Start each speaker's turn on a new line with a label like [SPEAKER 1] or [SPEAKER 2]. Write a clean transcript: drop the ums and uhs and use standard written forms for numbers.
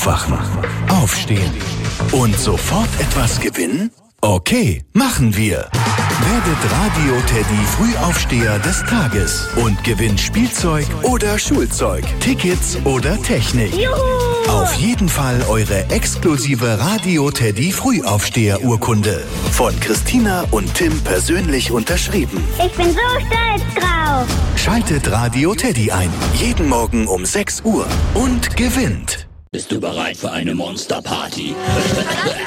[SPEAKER 1] Aufwachen, aufstehen und sofort etwas gewinnen? Okay, machen wir. Werdet Radio Teddy Frühaufsteher des Tages und gewinnt Spielzeug oder Schulzeug, Tickets oder Technik.
[SPEAKER 2] Juhu!
[SPEAKER 1] Auf jeden Fall eure exklusive Radio Teddy Frühaufsteher-Urkunde. Von Christina und Tim persönlich unterschrieben.
[SPEAKER 2] Ich bin so stolz drauf.
[SPEAKER 1] Schaltet Radio Teddy ein. Jeden Morgen um 6 Uhr. Und gewinnt.
[SPEAKER 3] Bist du bereit für eine Monsterparty?